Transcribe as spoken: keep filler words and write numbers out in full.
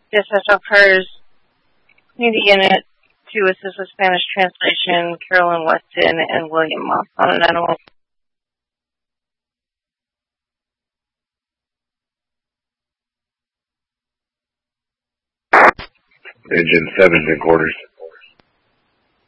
This vessel occurs Unit Unit to assist with Spanish translation, Carolyn Weston and William Moss on an animal. Engine seven's in quarters.